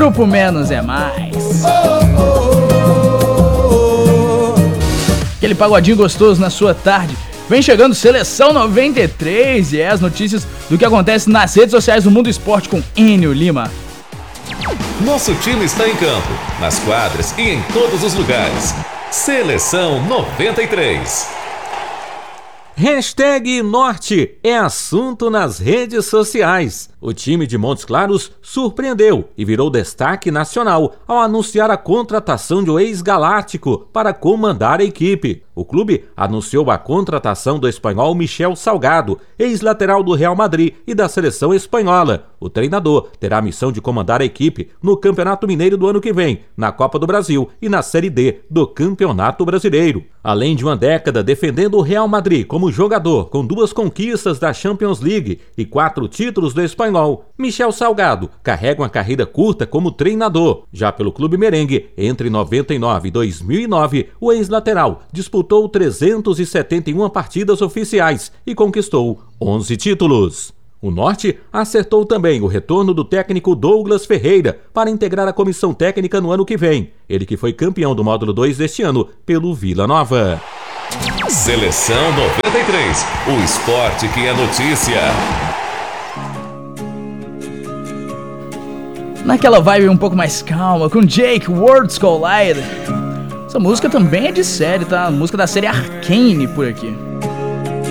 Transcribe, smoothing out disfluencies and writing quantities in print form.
Grupo Menos é Mais. Aquele pagodinho gostoso na sua tarde. Vem chegando Seleção 93 e as notícias do que acontece nas redes sociais do Mundo Esporte com Enio Lima. Nosso time está em campo, nas quadras e em todos os lugares. Seleção 93. Hashtag Norte é assunto nas redes sociais. O time de Montes Claros surpreendeu e virou destaque nacional ao anunciar a contratação de um ex-galáctico para comandar a equipe. O clube anunciou a contratação do espanhol Michel Salgado, ex-lateral do Real Madrid e da seleção espanhola. O treinador terá a missão de comandar a equipe no Campeonato Mineiro do ano que vem, na Copa do Brasil e na Série D do Campeonato Brasileiro. Além de uma década defendendo o Real Madrid como jogador, com 2 conquistas da Champions League e 4 títulos do espanhol, Michel Salgado carrega uma carreira curta como treinador. Já pelo clube merengue, entre 99 e 2009, o ex-lateral disputou 371 partidas oficiais e conquistou 11 títulos. O Norte acertou também o retorno do técnico Douglas Ferreira para integrar a comissão técnica no ano que vem. Ele que foi campeão do módulo 2 deste ano pelo Vila Nova. Seleção 93, o esporte que é notícia. Naquela vibe um pouco mais calma, com Jake Worlds Collide. Essa música também é de série, tá? A música da série Arcane por aqui.